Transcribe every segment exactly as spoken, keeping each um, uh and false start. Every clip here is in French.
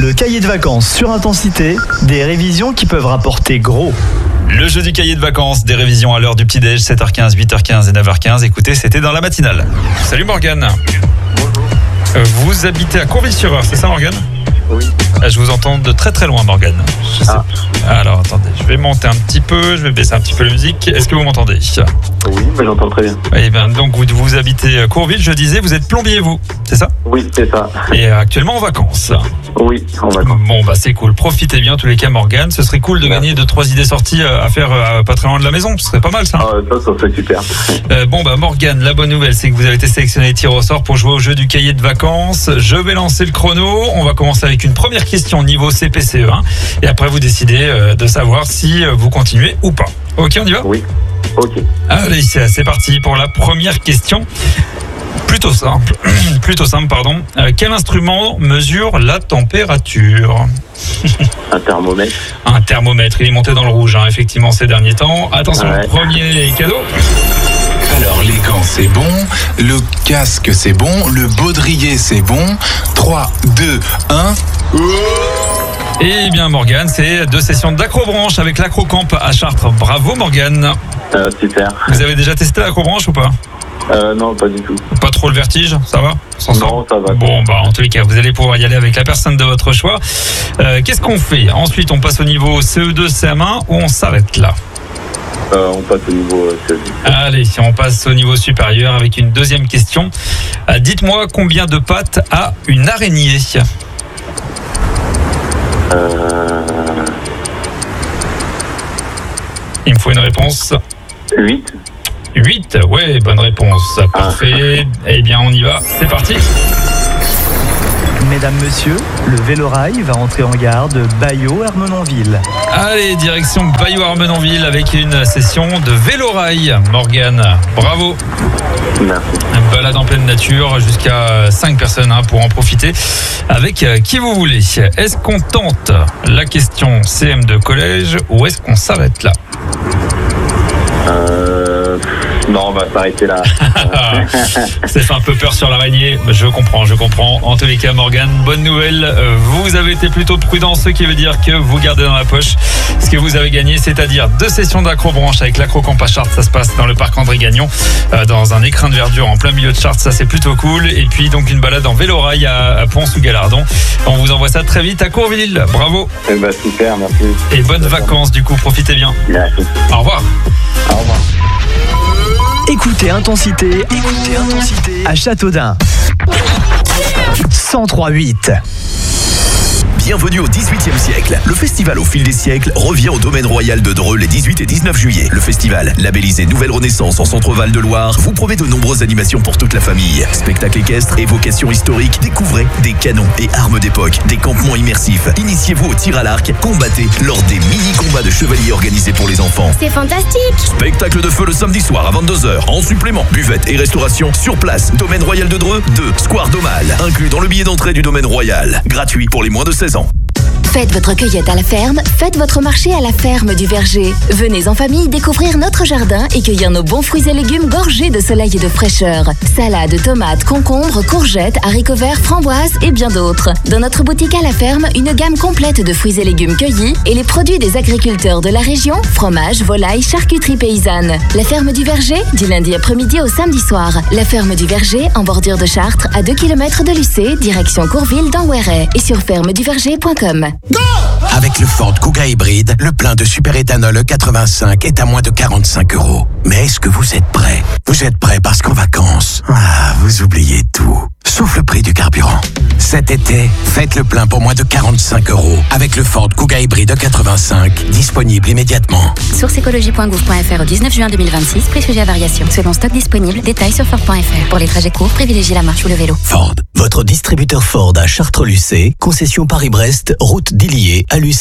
Le cahier de vacances sur Intensité, des révisions qui peuvent rapporter gros. Le jeu du cahier de vacances, des révisions à l'heure du petit-déj, sept heures quinze, huit heures quinze et neuf heures quinze. Écoutez, c'était dans la matinale. Salut Morgane. Bonjour. Vous habitez à Courville-sur-Eure, c'est ça Morgane ? Oui. Je vous entends de très très loin Morgane. Je sais Ah. Alors attendez, je vais monter un petit peu, je vais baisser un petit peu la musique. Est-ce que vous m'entendez ? Oui, mais j'entends très bien. Eh bien, donc vous, vous habitez Courville, je disais, vous êtes plombier vous, c'est ça ? Oui, c'est ça. Et actuellement en vacances. Oui, en vacances. Bon bah c'est cool, profitez bien en tous les cas Morgane. Ce serait cool de Merci. gagner deux trois idées sorties à faire euh, pas très loin de la maison, ce serait pas mal ça. Ah, ça, ça serait super. Euh, bon bah Morgane, la bonne nouvelle c'est que vous avez été sélectionné et tiré au sort pour jouer au jeu du cahier de vacances. Je vais lancer le chrono, on va commencer avec une première question niveau C P C E un et après vous décidez euh, de savoir si euh, vous continuez ou pas. Ok, on y va ? Oui. Ok. Allez, c'est c'est parti pour la première question. Plutôt simple, plutôt simple pardon. Euh, quel instrument mesure la température ? Un thermomètre. Un thermomètre, il est monté dans le rouge hein, effectivement ces derniers temps. Attention, Ouais. premier cadeau. Alors les gants c'est bon, le casque c'est bon, le baudrier c'est bon. trois, deux, un. Eh bien Morgane, c'est deux sessions d'acrobranche avec l'acrocamp à Chartres. Bravo Morgane. Euh, super. Vous avez déjà testé l'acrobranche ou pas ? Euh, non, pas du tout. Pas trop le vertige, ça va ? S'en sort ? Non, ça va. Bon, bah en tous les cas, vous allez pouvoir y aller avec la personne de votre choix. Euh, qu'est-ce qu'on fait ? Ensuite, on passe au niveau C E deux, C M un ou on s'arrête là ? Euh, on passe au niveau euh, C E deux. Allez, si on passe au niveau supérieur avec une deuxième question. Euh, dites-moi combien de pattes a une araignée ? Euh, Il me faut une réponse. huit. huit, ouais, bonne réponse. Parfait. Eh bien, on y va. C'est parti. Mesdames, Messieurs, le Vélorail va entrer en gare de Baillot-Hermenonville. Allez, direction Baillot-Hermenonville avec une session de vélorail. Morgane, bravo. Merci. Balade en pleine nature, jusqu'à cinq personnes hein, pour en profiter avec euh, qui vous voulez. Est-ce qu'on tente la question C M deux collège ou est-ce qu'on s'arrête là ? Euh, non, on va s'arrêter là. Ça fait un peu peur sur l'araignée, je comprends, je comprends. En tous les cas, Morgane, bonne nouvelle, euh, vous avez été plutôt prudent, ce qui veut dire que vous gardez dans la poche ce que vous avez gagné, c'est-à-dire deux sessions d'acrobranche avec l'acrocamp à Chartres, ça se passe dans le parc André Gagnon, euh, dans un écrin de verdure en plein milieu de Chartres, ça c'est plutôt cool. Et puis donc une balade en vélorail à, à Pont-sous-Galardon. On vous envoie ça très vite à Courville, bravo. Eh ben, super, merci. Et bonnes vacances du coup, profitez bien. Merci. Au revoir. Au revoir. Écoutez Intensité, écoutez Intensité à Châteaudun. cent trois huit. Bienvenue au dix-huitième siècle. Le festival au fil des siècles revient au domaine royal de Dreux les dix-huit et dix-neuf juillet. Le festival, labellisé Nouvelle Renaissance en Centre-Val de Loire, vous promet de nombreuses animations pour toute la famille. Spectacles équestres, évocations historiques, découvrez des canons et armes d'époque, des campements immersifs. Initiez-vous au tir à l'arc, combattez lors des mini-combats de chevaliers organisés pour les enfants. C'est fantastique! Spectacle de feu le samedi soir à vingt-deux heures. En supplément, buvette et restauration sur place. Domaine royal de Dreux, deux, Square Domal. Inclus dans le billet d'entrée du domaine royal. Gratuit pour les moins de seize ans. Faites votre cueillette à la ferme, faites votre marché à la ferme du Verger. Venez en famille découvrir notre jardin et cueillir nos bons fruits et légumes gorgés de soleil et de fraîcheur. Salades, tomates, concombres, courgettes, haricots verts, framboises et bien d'autres. Dans notre boutique à la ferme, une gamme complète de fruits et légumes cueillis et les produits des agriculteurs de la région, fromage, volaille, charcuterie paysanne. La ferme du Verger, du lundi après-midi au samedi soir. La ferme du Verger, en bordure de Chartres, à deux kilomètres de Lucé, direction Courville dans Ouéret et sur ferme du verger point com. Avec le Ford Kuga hybride, le plein de superéthanol E quatre-vingt-cinq est à moins de quarante-cinq euros. Mais est-ce que vous êtes prêts ? Vous êtes prêts parce qu'en vacances, ah, vous oubliez tout. Sauf le prix du carburant. Cet été, faites le plein pour moins de quarante-cinq euros avec le Ford Kuga hybride E quatre-vingt-cinq, disponible immédiatement. Source écologie point gouv point fr au dix-neuf juin deux mille vingt-six, prix sujet à variation. Selon stock disponible, détails sur Ford point fr. Pour les trajets courts, privilégiez la marche ou le vélo. Ford, votre distributeur Ford à Chartres-Lucé, concession Paris-Brest, route d'Illiers à Lucé.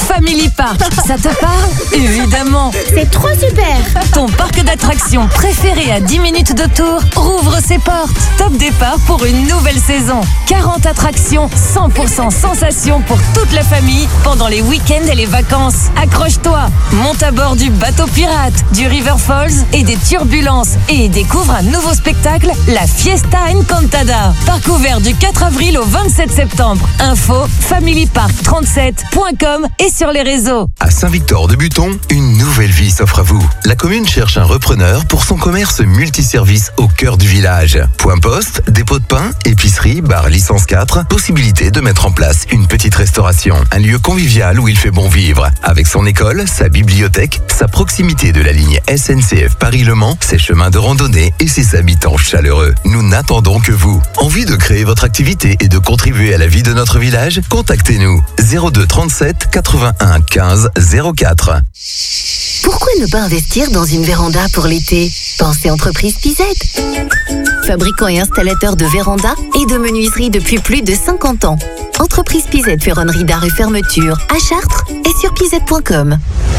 Family Park, ça te parle? Évidemment. C'est trop super. Ton parc d'attractions préféré à dix minutes de tour rouvre ses portes. Top départ pour une nouvelle saison. quarante attractions, cent pour cent sensations pour toute la famille pendant les week-ends et les vacances. Accroche-toi, monte à bord du bateau pirate, du River Falls et des turbulences et découvre un nouveau spectacle, la Fiesta Encantada. Parc ouvert du quatre avril au vingt-sept septembre. Info family park trente-sept point com et sur les réseaux. À Saint-Victor-de-Buton, une nouvelle vie s'offre à vous. La commune cherche un repreneur pour son commerce multiservice au cœur du village. Point poste, dépôt de pain, épicerie, bar licence quatre, possibilité de mettre en place une petite restauration. Un lieu convivial où il fait bon vivre. Avec son école, sa bibliothèque, sa proximité de la ligne S N C F Paris-Le Mans, ses chemins de randonnée et ses habitants chaleureux. Nous n'attendons que vous. Envie de créer votre activité et de contribuer à la vie de notre village? Contactez-nous zéro deux trente-sept quatre-vingt-un quinze zéro quatre. Pourquoi ne pas investir dans une véranda pour l'été? Pensez entreprise Pizette. Fabricant et installateur de vérandas et de menuiserie depuis plus de cinquante ans. Entreprise Pizette, ferronnerie d'art et fermeture à Chartres et sur pizette point com.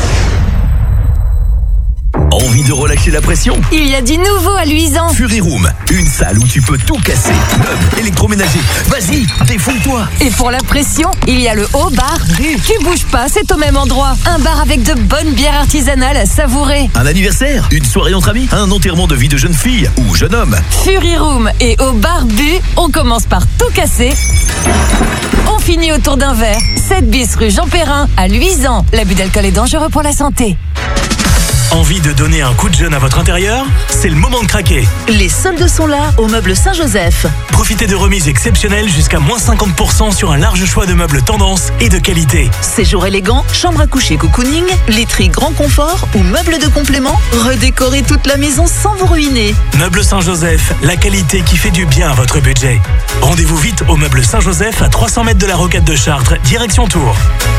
Envie de relâcher la pression? Il y a du nouveau à Luisan. Fury Room, une salle où tu peux tout casser. Meubles, électroménager, vas-y, défoule-toi. Et pour la pression, il y a le haut bar Bu. Tu bouges pas, c'est au même endroit. Un bar avec de bonnes bières artisanales à savourer. Un anniversaire, une soirée entre amis, un enterrement de vie de jeune fille ou jeune homme. Fury Room et au bar Bu, on commence par tout casser. On finit autour d'un verre. sept bis rue Jean Perrin à Luisan. L'abus d'alcool est dangereux pour la santé. Envie de donner un coup de jeune à votre intérieur? C'est le moment de craquer. Les soldes sont là au Meuble Saint-Joseph. Profitez de remises exceptionnelles jusqu'à moins cinquante pour cent sur un large choix de meubles tendance et de qualité. Séjour élégant, chambre à coucher cocooning, literie grand confort ou meubles de complément, redécorez toute la maison sans vous ruiner. Meuble Saint-Joseph, la qualité qui fait du bien à votre budget. Rendez-vous vite au Meuble Saint-Joseph à trois cents mètres de la Rocade de Chartres, direction Tours.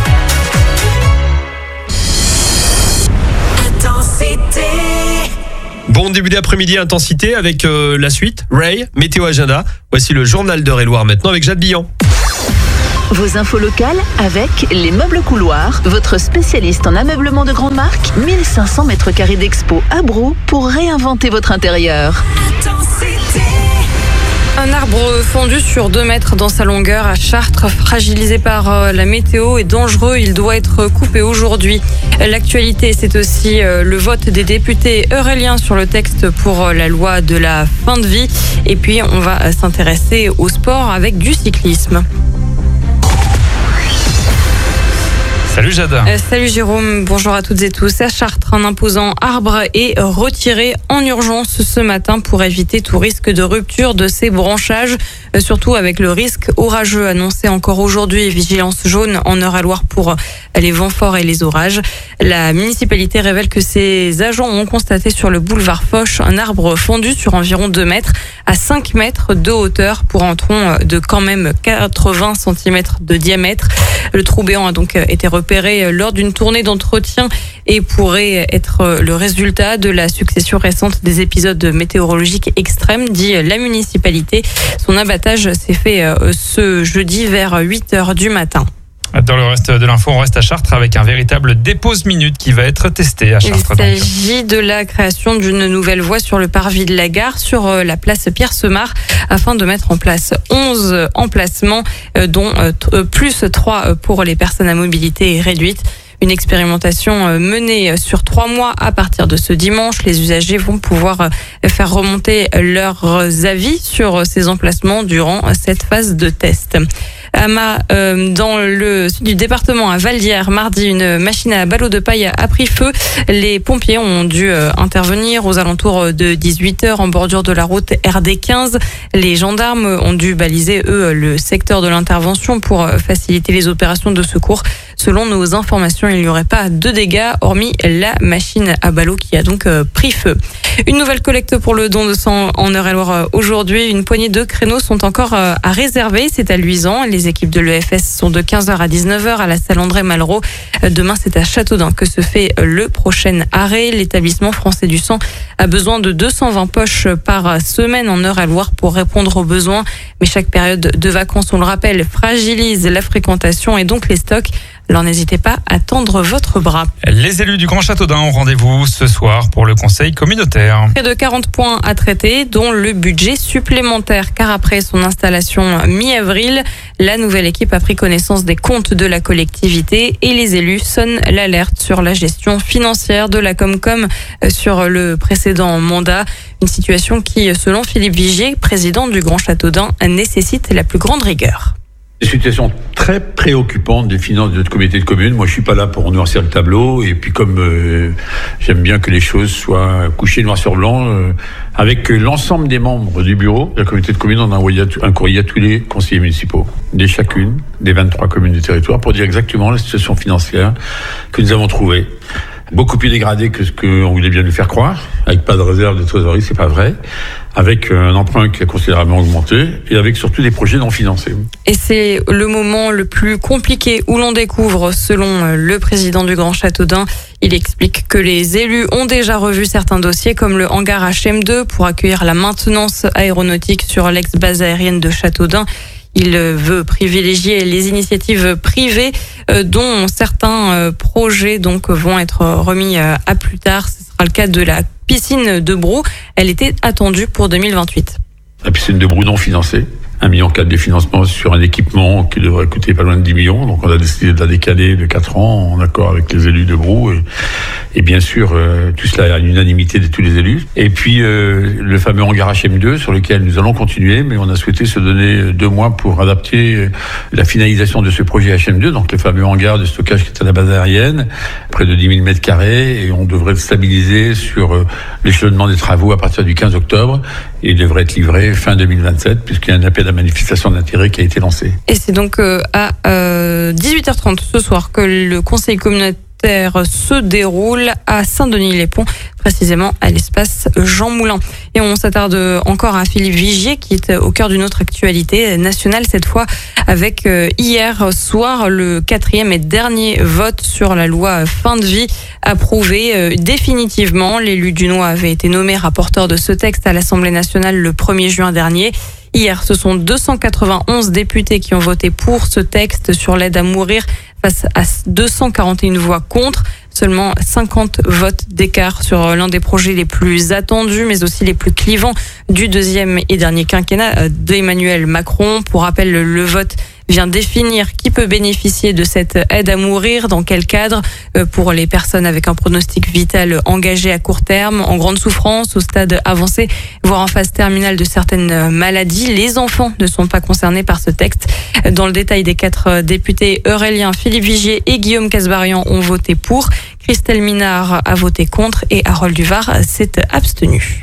Bon début d'après-midi, intensité avec euh, la suite, Ray, Météo Agenda. Voici le journal d'Eure-et-Loire maintenant avec Jade Billan. Vos infos locales avec les Meubles Couloirs, votre spécialiste en ameublement de grande marque. mille cinq cents mètres carrés d'expo à Brou pour réinventer votre intérieur. Un arbre fondu sur deux mètres dans sa longueur à Chartres, fragilisé par la météo, est dangereux. Il doit être coupé aujourd'hui. L'actualité, c'est aussi le vote des députés euréliens sur le texte pour la loi de la fin de vie. Et puis, on va s'intéresser au sport avec du cyclisme. Salut Jade. Euh, salut Jérôme, bonjour à toutes et tous. À Chartres, un imposant arbre est retiré en urgence ce matin pour éviter tout risque de rupture de ces branchages, euh, surtout avec le risque orageux annoncé encore aujourd'hui. Vigilance jaune en Eure-et-Loire pour les vents forts et les orages. La municipalité révèle que ses agents ont constaté sur le boulevard Foch un arbre fondu sur environ deux mètres à cinq mètres de hauteur pour un tronc de quand même quatre-vingts centimètres de diamètre. Le trou béant a donc été repéré lors d'une tournée d'entretien et pourrait être le résultat de la succession récente des épisodes météorologiques extrêmes, dit la municipalité. Son abattage s'est fait ce jeudi vers huit heures du matin. Dans le reste de l'info, on reste à Chartres avec un véritable dépose-minute qui va être testé à Chartres. Il s'agit de la création d'une nouvelle voie sur le parvis de la gare, sur la place Pierre-Semard, afin de mettre en place onze emplacements, dont plus trois pour les personnes à mobilité réduite. Une expérimentation menée sur trois mois à partir de ce dimanche. Les usagers vont pouvoir faire remonter leurs avis sur ces emplacements durant cette phase de test. Dans le sud du département, à Valdières, mardi, une machine à ballots de paille a pris feu. Les pompiers ont dû intervenir aux alentours de dix-huit heures en bordure de la route R D quinze. Les gendarmes ont dû baliser, eux, le secteur de l'intervention pour faciliter les opérations de secours. Selon nos informations, il n'y aurait pas de dégâts, hormis la machine à ballots qui a donc pris feu. Une nouvelle collecte pour le don de sang en Eure-et-Loire aujourd'hui. Une poignée de créneaux sont encore à réserver. C'est à Luisan. Les équipes de l'E F S sont de quinze heures à dix-neuf heures à la salle André-Malraux. Demain, c'est à Châteaudun que se fait le prochain arrêt. L'établissement français du sang a besoin de deux cent vingt poches par semaine en Eure-et-Loire pour répondre aux besoins. Mais chaque période de vacances, on le rappelle, fragilise la fréquentation et donc les stocks. Alors n'hésitez pas à tendre votre bras. Les élus du Grand Châteaudun ont rendez-vous ce soir pour le conseil communautaire. Près de quarante points à traiter, dont le budget supplémentaire. Car après son installation mi-avril, la nouvelle équipe a pris connaissance des comptes de la collectivité et les élus sonnent l'alerte sur la gestion financière de la Comcom sur le précédent mandat. Une situation qui, selon Philippe Vigier, président du Grand Châteaudun, nécessite la plus grande rigueur. Des situations très préoccupantes des finances de notre communauté de communes. Moi, je suis pas là pour noircir le tableau. Et puis, comme euh, j'aime bien que les choses soient couchées noir sur blanc, euh, avec l'ensemble des membres du bureau de la communauté de communes, on a envoyé un courrier à tous les conseillers municipaux, des chacune des vingt-trois communes du territoire, pour dire exactement la situation financière que nous avons trouvée. Beaucoup plus dégradée que ce qu'on voulait bien nous faire croire, avec pas de réserve de trésorerie, c'est pas vrai, avec un emprunt qui a considérablement augmenté et avec surtout des projets non financés. Et c'est le moment le plus compliqué où l'on découvre, selon le président du Grand Châteaudun. Il explique que les élus ont déjà revu certains dossiers comme le hangar H M deux pour accueillir la maintenance aéronautique sur l'ex-base aérienne de Châteaudun. Il veut privilégier les initiatives privées dont certains projets donc vont être remis à plus tard. Ce sera le cas de la piscine de Brou. Elle était attendue pour deux mille vingt-huit. La piscine de Brou non financée. un virgule quatre million de financement sur un équipement qui devrait coûter pas loin de dix millions. Donc on a décidé de la décaler de quatre ans en accord avec les élus de Brou. Et, et bien sûr, euh, tout cela à l'unanimité de tous les élus. Et puis euh, le fameux hangar H M deux sur lequel nous allons continuer, mais on a souhaité se donner deux mois pour adapter la finalisation de ce projet H M deux, donc le fameux hangar de stockage qui est à la base aérienne, près de dix mille mètres carrés. Et on devrait le stabiliser sur euh, l'échelonnement des travaux à partir du quinze octobre. Et il devrait être livré fin deux mille vingt-sept, puisqu'il y a un appel à manifestation d'intérêt qui a été lancé. Et c'est donc euh, à euh, dix-huit heures trente ce soir que le conseil communautaire se déroule à Saint-Denis-les-Ponts, précisément à l'espace Jean Moulin. Et on s'attarde encore à Philippe Vigier, qui est au cœur d'une autre actualité nationale, cette fois avec euh, hier soir le quatrième et dernier vote sur la loi fin de vie approuvé euh, définitivement. L'élu dunois avait été nommé rapporteur de ce texte à l'Assemblée nationale le premier juin dernier. Hier, ce sont deux cent quatre-vingt-onze députés qui ont voté pour ce texte sur l'aide à mourir face à deux cent quarante et une voix contre. Seulement cinquante votes d'écart sur l'un des projets les plus attendus, mais aussi les plus clivants du deuxième et dernier quinquennat d'Emmanuel Macron. Pour rappel, le vote vient définir qui peut bénéficier de cette aide à mourir, dans quel cadre, pour les personnes avec un pronostic vital engagé à court terme, en grande souffrance, au stade avancé, voire en phase terminale de certaines maladies. Les enfants ne sont pas concernés par ce texte. Dans le détail, des quatre députés, Aurélien, Philippe Vigier et Guillaume Casbarian ont voté pour. Christelle Minard a voté contre et Harold Duvar s'est abstenu.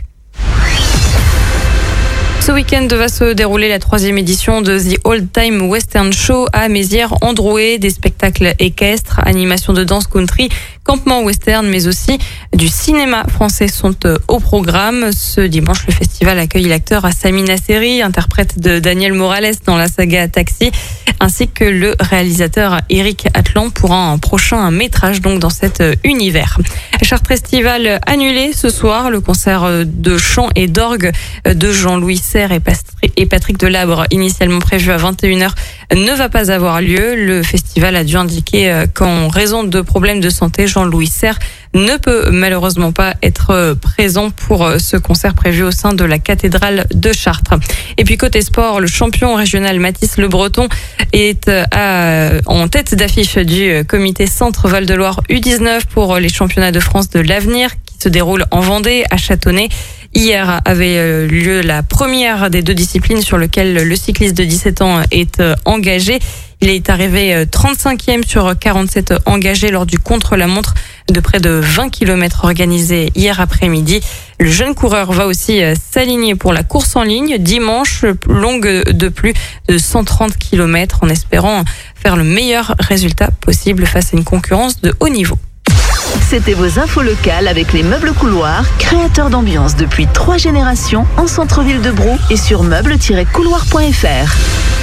Ce week-end va se dérouler la troisième édition de The Old Time Western Show à Mézières-Androuet. Des spectacles équestres, animations de danse country, campement western, mais aussi du cinéma français sont au programme. Ce dimanche, le festival accueille l'acteur Sami Nasseri, interprète de Daniel Morales dans la saga Taxi, ainsi que le réalisateur Eric Atlan pour un prochain métrage donc dans cet univers. Chartres Estival annulé ce soir. Le concert de chant et d'orgue de Jean-Louis Serre et Patrick Delabre, initialement prévu à vingt et une heures, ne va pas avoir lieu. Le festival a dû indiquer qu'en raison de problèmes de santé, Jean-Louis Serre ne peut malheureusement pas être présent pour ce concert prévu au sein de la cathédrale de Chartres. Et puis côté sport, le champion régional Mathis Le Breton est à, en tête d'affiche du comité Centre Val-de-Loire U dix-neuf pour les championnats de France de l'avenir qui se déroulent en Vendée, à Châtonnay. Hier avait lieu la première des deux disciplines sur lesquelles le cycliste de dix-sept ans est engagé. Il est arrivé trente-cinquième sur quarante-sept engagés lors du contre-la-montre de près de vingt kilomètres organisé hier après-midi. Le jeune coureur va aussi s'aligner pour la course en ligne dimanche, longue de plus de cent trente kilomètres, en espérant faire le meilleur résultat possible face à une concurrence de haut niveau. C'était vos infos locales avec les meubles couloirs, créateurs d'ambiance depuis trois générations en centre-ville de Brou et sur meubles tiret couloir point f r.